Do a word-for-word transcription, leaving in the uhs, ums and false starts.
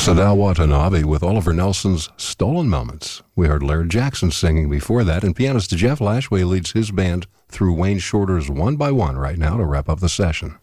Sadao Watanabe with Oliver Nelson's Stolen Moments. We heard Laird Jackson singing before that, and pianist Jeff Lashway leads his band through Wayne Shorter's One by One right now to wrap up the session.